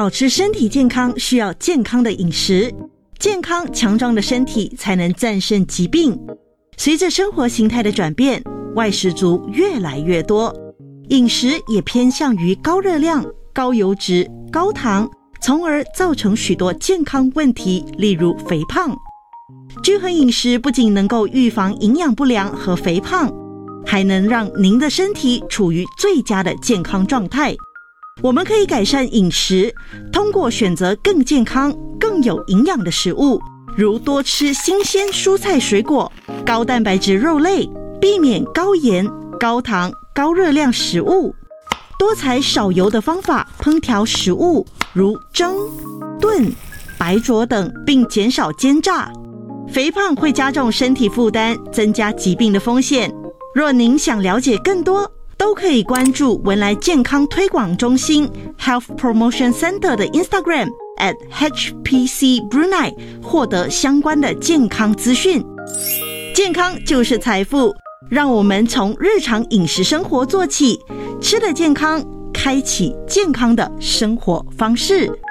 保持身体健康需要健康的饮食，健康强壮的身体才能战胜疾病。随着生活形态的转变，外食族越来越多，饮食也偏向于高热量、高油脂、高糖，从而造成许多健康问题，例如肥胖。均衡饮食不仅能够预防营养不良和肥胖，还能让您的身体处于最佳的健康状态。我们可以改善饮食，通过选择更健康、更有营养的食物，如多吃新鲜蔬菜水果、高蛋白质肉类，避免高盐、高糖、高热量食物，多采少油的方法烹调食物，如蒸、炖、白灼等，并减少煎炸。肥胖会加重身体负担，增加疾病的风险。若您想了解更多，都可以关注文莱健康推广中心 Health Promotion Center 的 Instagram @HPC Brunei 获得相关的健康资讯。健康就是财富，让我们从日常饮食生活做起，吃得健康，开启健康的生活方式。